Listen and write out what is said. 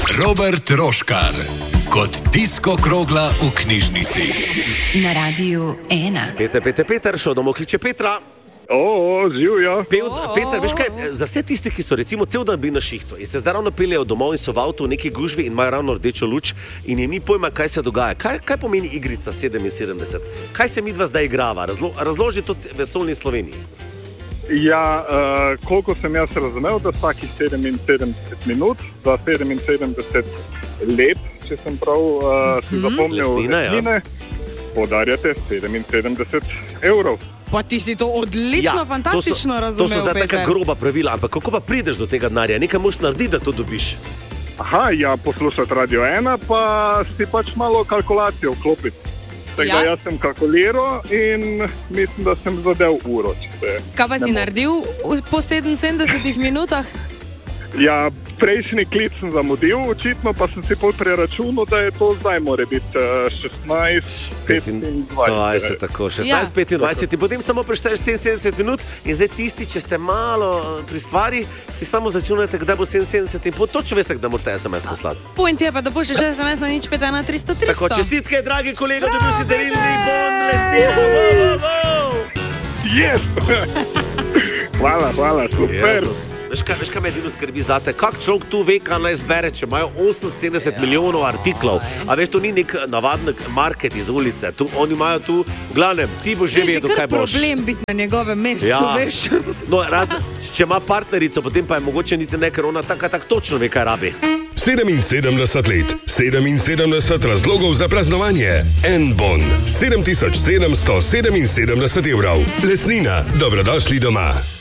Robert Roškar kot Disko Krogla v knjižnici. Na Radiu 1. Peter, šel domov kliče Petra. Živjo. Peter, veš kaj, za vse tisti, ki so recimo cel dan bili na šihtu in se zdaj ravno peljejo domov in so v avtu v neki gužvi in imajo ravno rdečo luč in jim ni pojma, kaj se dogaja. Kaj pomeni igrica 77? Kaj se midva zdaj igrava? Razloži to vesolni Sloveniji. Ja, koliko sem jaz razumel, da vsakih 77 minut za 77 let, če sem prav si zapomnil lesnine, podarjate 77 evrov. Pa ti si to odlično, fantastično razumel, To so zdaj taka groba pravila, ampak kako pa prideš do tega denarja? Nekaj moraš narediti, da to dobiš. Poslušati Radio 1, pa si pač malo kalkulacijo vklopiti. Tega jaz sem kalkuliral in mislim, da sem zadev uro. Kaj pa si naredil po 77 minutah? Ja, prejšnji klic sem zamudil, očitno pa sem si pol preračunal, da je to zdaj mora biti 16:25. Tako, 16:25. Potem samo prešteješ 77 minut in zdaj tisti, če ste malo pri stvari, si samo začunate, kdaj bo 77 in točno veste, kdaj morate SMS poslati. Point je pa, da pošlješ SMS na 051 300 300. Tako, čestitke, dragi kolega, da bi si delili bon lesnina. Yes! Hvala, super. Veš kaj me edino skrbi zate? Kak človek tu ve, kaj naj zbere, če imajo 78 milijonov artiklov? A veš, to ni nek navaden market iz ulice. Oni imajo tu, v glavnem, ti boš že vedel, kaj boš. Je že kar problem biti na njegovem mestu, veš. No, če ima partnerico, potem pa je mogoče niti ne, ker ona tak točno ve, kaj rabi. 77 let, 77 razlogov za praznovanje. En bon, 7777 evrov. Lesnina, dobrodošli doma.